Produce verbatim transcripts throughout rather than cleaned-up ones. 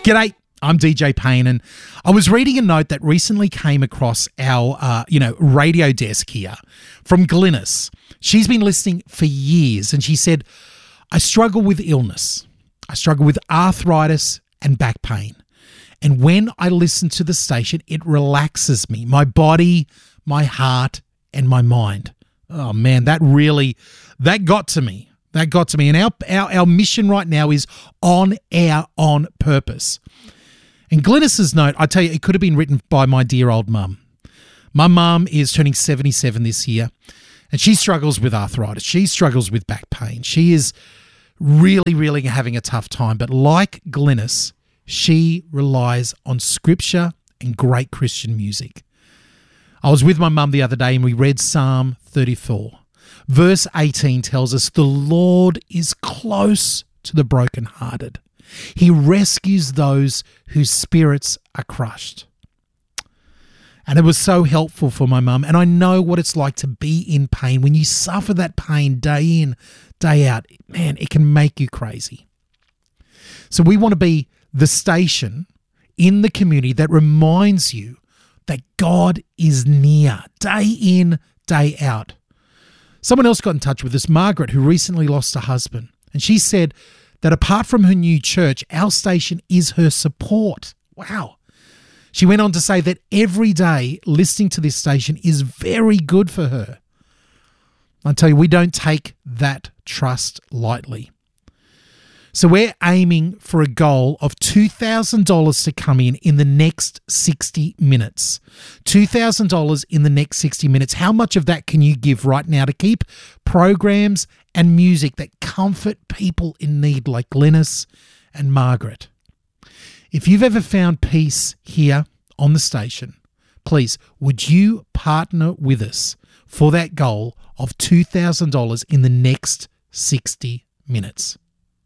G'day, I'm D J Payne, and I was reading a note that recently came across our, uh, you know, radio desk here from Glynis. She's been listening for years, and she said, I struggle with illness. I struggle with arthritis and back pain. And when I listen to the station, it relaxes me, my body, my heart, and my mind. Oh, man, that really, that got to me. That got to me. And our, our, our mission right now is on air, on purpose. And Glynis's note, I tell you, it could have been written by my dear old mum. My mum is turning seventy-seven this year, and she struggles with arthritis. She struggles with back pain. She is really, really having a tough time. But like Glynis, she relies on scripture and great Christian music. I was with my mum the other day and we read Psalm thirty-four. Verse eighteen tells us, the Lord is close to the brokenhearted. He rescues those whose spirits are crushed. And it was so helpful for my mum. And I know what it's like to be in pain. When you suffer that pain day in, day out, man, it can make you crazy. So we want to be the station in the community that reminds you that God is near, day in, day out. Someone else got in touch with us, Margaret, who recently lost her husband. And she said that apart from her new church, our station is her support. Wow. She went on to say that every day listening to this station is very good for her. I tell you, we don't take that trust lightly. So we're aiming for a goal of two thousand dollars to come in in the next sixty minutes. two thousand dollars in the next sixty minutes. How much of that can you give right now to keep programs and music that comfort people in need like Glynis and Margaret? If you've ever found peace here on the station, please, would you partner with us for that goal of two thousand dollars in the next sixty minutes?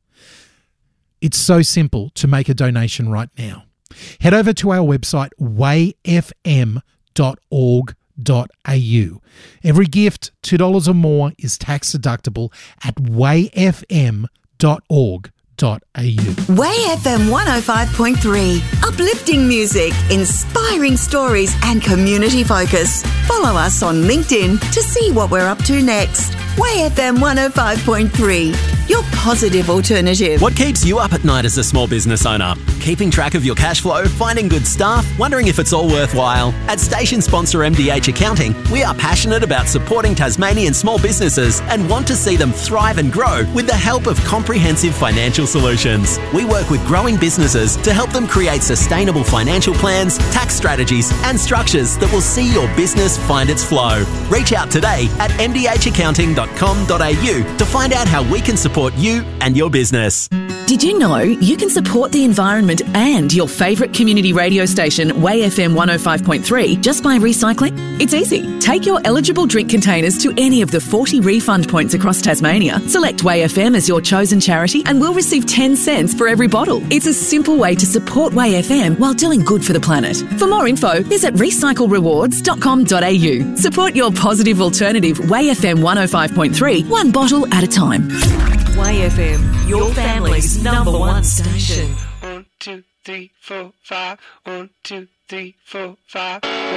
It's so simple to make a donation right now. Head over to our website, way f m dot org dot a u. Every gift, two dollars or more, is tax deductible at way f m dot org dot a u. Way F M one oh five point three. Uplifting music, inspiring stories and community focus. Follow us on LinkedIn to see what we're up to next. Way F M one oh five point three. Your positive alternative. What keeps you up at night as a small business owner? Keeping track of your cash flow, finding good staff, wondering if it's all worthwhile? At station sponsor M D H Accounting, we are passionate about supporting Tasmanian small businesses and want to see them thrive and grow with the help of comprehensive financial solutions. We work with growing businesses to help them create sustainable financial plans, tax strategies and structures that will see your business find its flow. Reach out today at m d h accounting dot com dot a u to find out how we can support you and your business. Did you know you can support the environment and your favourite community radio station, Way F M one oh five point three, just by recycling? It's easy. Take your eligible drink containers to any of the forty refund points across Tasmania. Select Way F M as your chosen charity and we'll receive ten cents for every bottle. It's a simple way to support Way F M while doing good for the planet. For more info, visit recycle rewards dot com dot a u. Support your positive alternative, Way F M one oh five point three, one bottle at a time. Way F M, your family's number one station. One, two, three, four, five. One, two, three, four, five.